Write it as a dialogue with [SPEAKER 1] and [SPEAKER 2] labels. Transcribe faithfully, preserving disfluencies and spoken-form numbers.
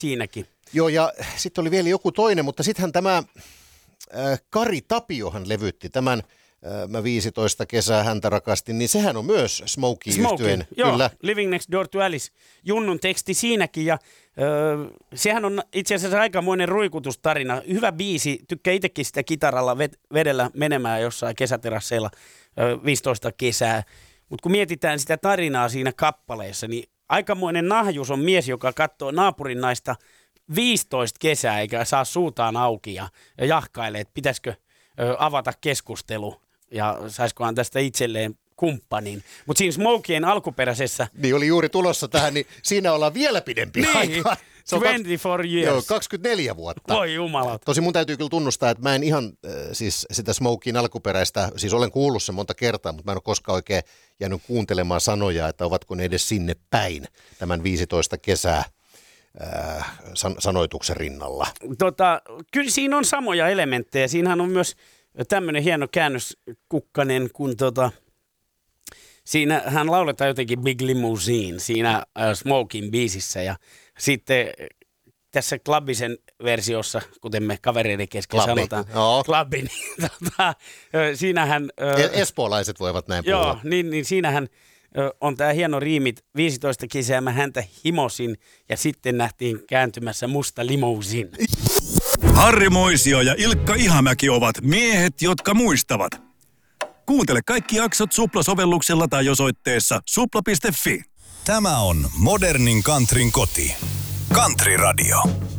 [SPEAKER 1] siinäkin.
[SPEAKER 2] Joo, ja sitten oli vielä joku toinen, mutta sittenhän tämä äh, Kari Tapiohan levytti tämän äh, mä viisitoista kesää häntä rakastin, niin sehän on myös Smokey-yhtyeen.
[SPEAKER 1] Joo,
[SPEAKER 2] kyllä.
[SPEAKER 1] Living Next Door to Alice, Junnun teksti siinäkin, ja öö, sehän on itse asiassa aikamoinen ruikutustarina. Hyvä biisi, tykkää itsekin sitä kitaralla ved- vedellä menemään jossain kesäterasseilla öö, viisitoista kesää, mutta kun mietitään sitä tarinaa siinä kappaleessa, niin aikamoinen nahjus on mies, joka katsoo naapurin naista viisitoista kesää eikä saa suutaan auki ja, ja jahkailee, että pitäisikö ö, avata keskustelu ja saisikohan tästä itselleen kumppanin. Mutta siinä Smokien alkuperäisessä...
[SPEAKER 2] Niin oli juuri tulossa tähän, niin siinä ollaan vielä pidempi
[SPEAKER 1] niin,
[SPEAKER 2] aikaa. Se on
[SPEAKER 1] kaksikymmentäneljä years.
[SPEAKER 2] Joo, kaksikymmentäneljä vuotta.
[SPEAKER 1] Voi jumalat.
[SPEAKER 2] Tosi mun täytyy kyllä tunnustaa, että mä en ihan äh, siis sitä Smokien alkuperäistä, siis olen kuullut sen monta kertaa, mutta mä en ole koskaan oikein jäänyt kuuntelemaan sanoja, että ovatko ne edes sinne päin tämän viisitoista kesää äh, san- sanoituksen rinnalla.
[SPEAKER 1] Tota, kyllä siinä on samoja elementtejä. Siinähän on myös tämmöinen hieno käännöskukkanen, kun tota, siinä hän lauletaan jotenkin Big Limousine siinä äh, Smokin biisissä ja sitten tässä Clubbisen versiossa, kuten me kavereiden kesken
[SPEAKER 2] Clubbi.
[SPEAKER 1] sanotaan,
[SPEAKER 2] no.
[SPEAKER 1] Clubbi, niin tota, siinähän...
[SPEAKER 2] Espoolaiset voivat näin puhua.
[SPEAKER 1] Joo, niin, niin siinähän on tämä hieno riimit, viisitoista kesää mä häntä himosin ja sitten nähtiin kääntymässä musta limousin.
[SPEAKER 3] Harri Moisio ja Ilkka Ihamäki ovat miehet, jotka muistavat. Kuuntele kaikki jaksot Supla-sovelluksella tai osoitteessa supla piste fi.
[SPEAKER 4] Tämä on modernin countryn koti. Country Radio.